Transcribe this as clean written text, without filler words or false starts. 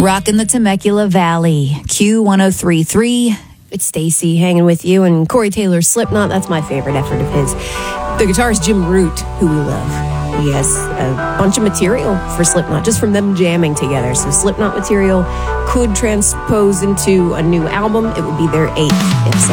Rockin' the Temecula Valley, Q1033. It's Stacy hanging with you, and Corey Taylor's Slipknot. That's my favorite effort of his. The guitarist Jim Root, who we love. He has a bunch of material for Slipknot, just from them jamming together. So Slipknot material could transpose into a new album. It would be their 8th. It's